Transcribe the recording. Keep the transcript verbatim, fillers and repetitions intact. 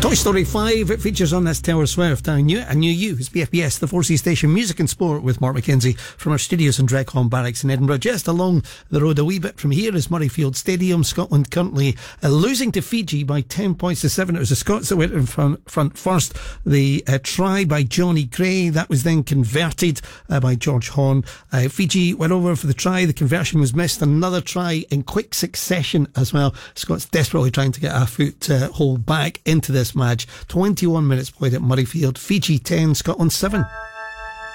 Toy Story five, it features on this Taylor Swift. I knew, I knew you. It's B F B S, the four C station, music and sport with Mark McKenzie from our studios in Dreghorn Barracks in Edinburgh. Just along the road a wee bit from here is Murrayfield Stadium. Scotland currently uh, losing to Fiji by ten points to seven. It was the Scots that went in front, front first. The uh, try by Johnny Gray, that was then converted uh, by George Horn. Uh, Fiji went over for the try. The conversion was missed. Another try in quick succession as well. Scots desperately trying to get a foot uh, hold back into this match. twenty-one minutes played at Murrayfield. Fiji ten, Scotland seven.